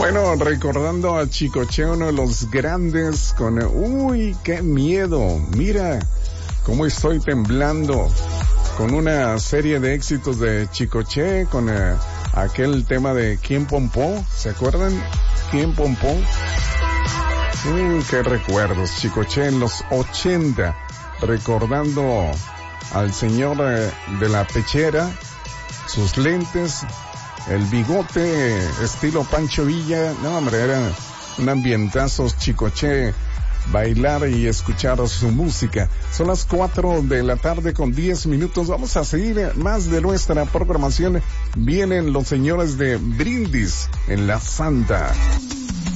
Bueno, recordando a Chicoche, uno de los grandes con... ¡Uy, qué miedo! Mira cómo estoy temblando. Con una serie de éxitos de Chicoche, con aquel tema de ¿Quién Pompó? ¿Se acuerdan? ¿Quién Pompó? Qué recuerdos, Chicoche en los 80, recordando al señor de la pechera, sus lentes, el bigote estilo Pancho Villa. No, hombre, era un ambientazo Chicoche, bailar y escuchar su música. Son las 4 de la tarde con 10 minutos. Vamos a seguir más de nuestra programación. Vienen los señores de Brindis en la Santa.